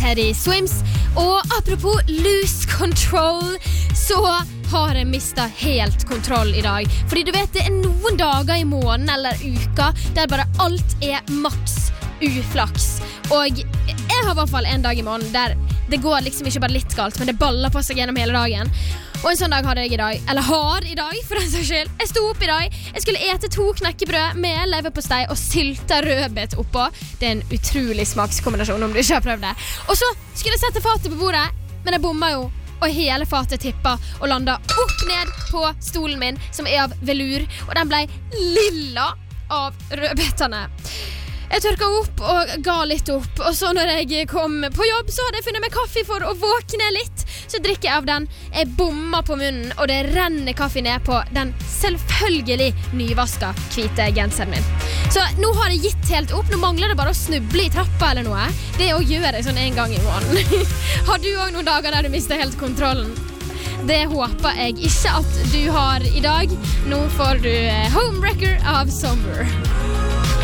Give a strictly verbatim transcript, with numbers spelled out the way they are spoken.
Teddy Swims. Og apropos lose control, så har jeg mistet helt kontroll i dag. Fordi du vet, det er noen dager i måneden eller uka der bare alt er maks uflaks. Og jeg har i hvert fall en dag i måneden der det går liksom ikke bare litt galt, men det baller på seg gjennom hele dagen. Og en sånn dag hadde jeg i dag, eller har i dag, for den saks skyld. Jeg sto opp i dag, jeg skulle ete to knekkebrød med leverpostei og sylta rødbet oppå. Det er en utrolig smakskombinasjon om du ikke har prøvd det. Og så skulle jeg sette fatet på bordet, men jeg bomma jo. Og hele fatet tippa og landa opp ned på stolen min, som er av velur. Og den ble lilla av rødbetene. Jeg tørka opp og ga litt opp. Og så når jeg kom på jobb, så hadde jeg funnet meg kaffe for å våkne litt. Så drikker jeg av den. Jeg bommer på munnen, og det renner kaffe ned på den selvfølgelig nyvaska hvite genseren min. Så nå har jeg gitt helt opp. Nå mangler det bare å snuble i trappa eller noe. Det å gjøre det sånn en gang i måneden. Har du også noen dager der du mister helt kontrollen? Det håper jeg ikke at du har i dag. Nå får du Homewrecker av Somber.